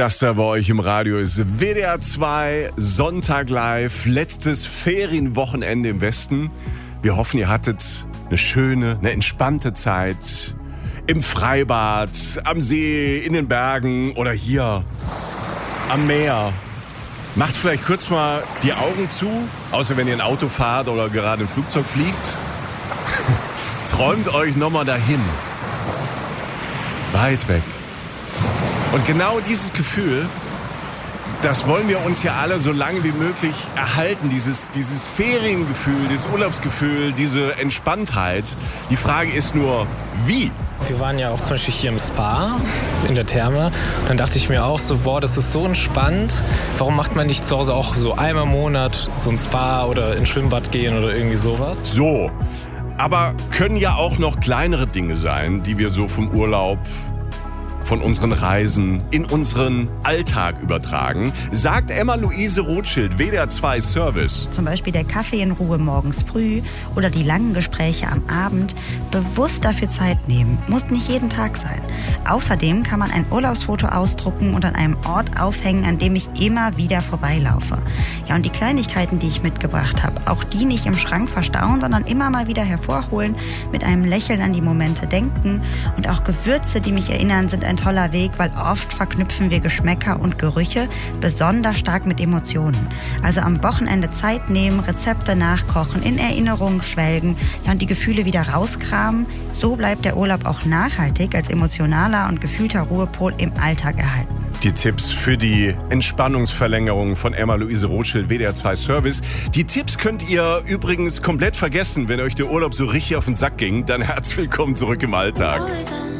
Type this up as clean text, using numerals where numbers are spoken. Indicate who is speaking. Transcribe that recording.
Speaker 1: Das da bei euch im Radio ist WDR 2, Sonntag live, letztes Ferienwochenende im Westen. Wir hoffen, ihr hattet eine schöne, eine entspannte Zeit im Freibad, am See, in den Bergen oder hier am Meer. Macht vielleicht kurz mal die Augen zu, außer wenn ihr ein Auto fahrt oder gerade ein Flugzeug fliegt. Träumt euch nochmal dahin. Weit weg. Und genau dieses Gefühl, das wollen wir uns ja alle so lange wie möglich erhalten. Dieses Feriengefühl, dieses Urlaubsgefühl, diese Entspanntheit. Die Frage ist nur, wie?
Speaker 2: Wir waren ja auch zum Beispiel hier im Spa, in der Therme. Und dann dachte ich mir auch so, das ist so entspannt. Warum macht man nicht zu Hause auch so einmal im Monat so ein Spa oder ins Schwimmbad gehen oder irgendwie sowas?
Speaker 1: So, aber können ja auch noch kleinere Dinge sein, die wir so vom Urlaub, von unseren Reisen in unseren Alltag übertragen, sagt Emma-Luise Rothschild, WDR 2 Service.
Speaker 3: Zum Beispiel der Kaffee in Ruhe morgens früh oder die langen Gespräche am Abend. Bewusst dafür Zeit nehmen, muss nicht jeden Tag sein. Außerdem kann man ein Urlaubsfoto ausdrucken und an einem Ort aufhängen, an dem ich immer wieder vorbeilaufe. Ja, und die Kleinigkeiten, die ich mitgebracht habe, auch die nicht im Schrank verstauen, sondern immer mal wieder hervorholen, mit einem Lächeln an die Momente denken. Und auch Gewürze, die mich erinnern, sind ein toller Weg, weil oft verknüpfen wir Geschmäcker und Gerüche besonders stark mit Emotionen. Also am Wochenende Zeit nehmen, Rezepte nachkochen, in Erinnerungen schwelgen, ja, und die Gefühle wieder rauskramen. So bleibt der Urlaub auch nachhaltig als emotionaler und gefühlter Ruhepol im Alltag erhalten.
Speaker 1: Die Tipps für die Entspannungsverlängerung von Emma-Luise Rothschild, WDR 2 Service. Die Tipps könnt ihr übrigens komplett vergessen, wenn euch der Urlaub so richtig auf den Sack ging. Dann herzlich willkommen zurück im Alltag.